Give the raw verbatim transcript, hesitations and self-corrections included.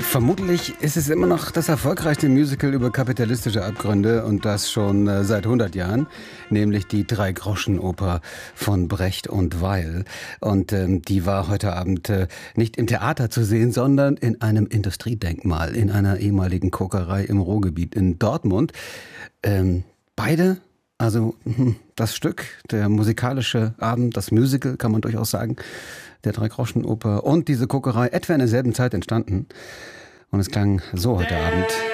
Vermutlich ist es immer noch das erfolgreichste Musical über kapitalistische Abgründe und das schon äh, seit hundert Jahren, nämlich die Drei-Groschen-Oper von Brecht und Weil. Und ähm, die war heute Abend äh, nicht im Theater zu sehen, sondern in einem Industriedenkmal, in einer ehemaligen Kokerei im Ruhrgebiet in Dortmund. Ähm, beide, also das Stück, der musikalische Abend, das Musical, kann man durchaus sagen, der Drei-Groschen-Oper und diese Kokerei etwa in derselben Zeit entstanden. Und es klang so heute Abend.